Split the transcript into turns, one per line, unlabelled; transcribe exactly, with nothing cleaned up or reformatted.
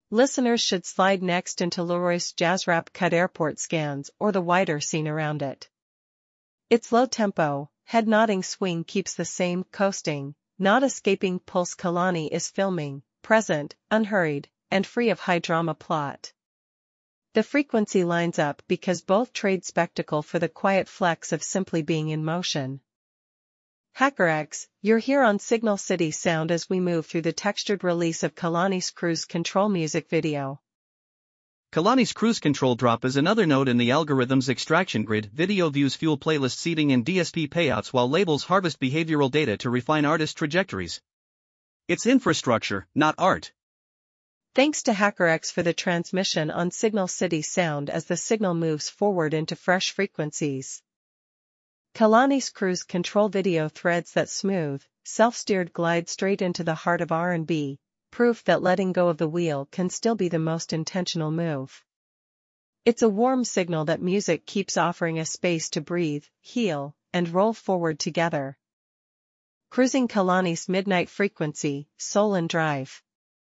Listeners should slide next into Leroy's jazz rap cut airport scans or the wider scene around it. Its low-tempo, head-nodding swing keeps the same coasting, not escaping pulse Kehlani is filming, present, unhurried, and free of high-drama plot. The frequency lines up because both trade spectacle for the quiet flex of simply being in motion. HackerX, you're here on Signal City Sound as we move through the textured release of Kehlani's Cruise Control music video.
Kehlani's Cruise Control drop is another node in the algorithm's extraction grid. Video views fuel playlist seeding and D S P payouts while labels harvest behavioral data to refine artist trajectories. It's infrastructure, not art.
Thanks to HackerX for the transmission on Signal City Sound as the signal moves forward into fresh frequencies. Kehlani's Cruise Control video threads that smooth, self-steered glide straight into the heart of R and B, proof that letting go of the wheel can still be the most intentional move. It's a warm signal that music keeps offering a space to breathe, heal, and roll forward together. Cruising Kehlani's midnight frequency, soul and drive.